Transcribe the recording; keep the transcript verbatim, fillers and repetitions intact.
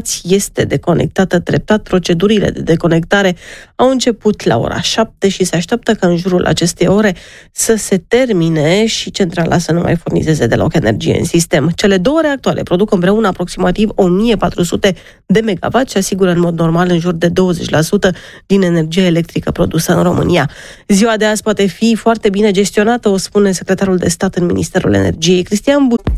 informați, este deconectată treptat. Procedurile de deconectare au început la ora șapte și se așteaptă ca în jurul acestei ore să se termine și centrala să nu mai furnizeze deloc energie în sistem. Cele două reactoare produc împreună aproximativ o mie patru sute de megawatt și asigură în mod normal în jur de douăzeci la sută din energia electrică produsă în România. Ziua de azi poate fi foarte bine gestionată, o spune secretarul de stat în Ministerul Energiei, Cristian Bun.